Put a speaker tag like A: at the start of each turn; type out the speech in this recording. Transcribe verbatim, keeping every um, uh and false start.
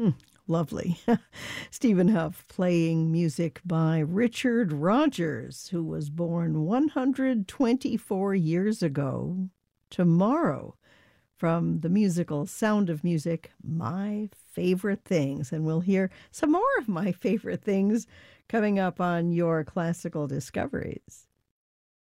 A: Hmm, lovely. Stephen Huff playing music by Richard Rodgers, who was born one hundred twenty-four years ago tomorrow, from the musical Sound of Music, My Favorite Things. And we'll hear some more of my favorite things coming up on your classical discoveries.